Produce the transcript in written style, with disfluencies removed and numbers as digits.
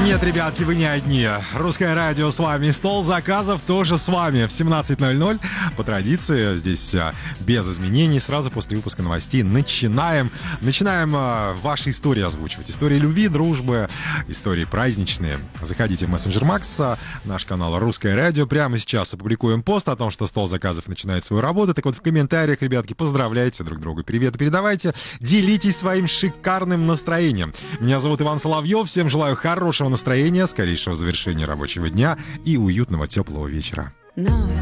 Нет, ребятки, вы не одни. Русское радио с вами. Стол заказов тоже с вами. В 17:00 по традиции. Здесь без изменений. Сразу после выпуска новостей начинаем ваши истории озвучивать. Истории любви, дружбы, истории праздничные. Заходите в мессенджер Макса, наш канал Русское радио. Прямо сейчас опубликуем пост о том, что стол заказов начинает свою работу. Так вот, в комментариях, ребятки, поздравляйте друг друга. Привет передавайте. Делитесь своим шикарным настроением. Меня зовут Иван Соловьев. Всем желаю хорошего настроения, скорейшего завершения рабочего дня и уютного теплого вечера. Ночь